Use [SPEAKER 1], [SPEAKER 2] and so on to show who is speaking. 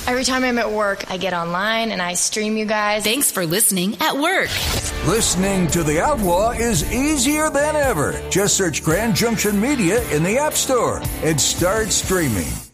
[SPEAKER 1] Every time I'm at work, I get online and I stream you guys.
[SPEAKER 2] Thanks for listening at work.
[SPEAKER 3] Listening to The Outlaw is easier than ever. Just search Grand Junction Media in the App Store and start streaming.